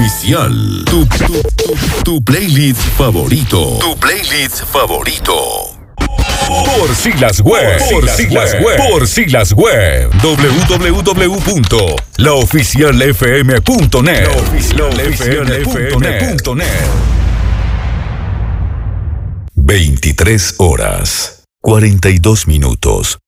Oficial. Tu playlist favorito. Tu playlist favorito. Por Siglas Web. Por Siglas Web. www.laoficialfm.net. laoficialfm.net. 23 horas, 42 minutos.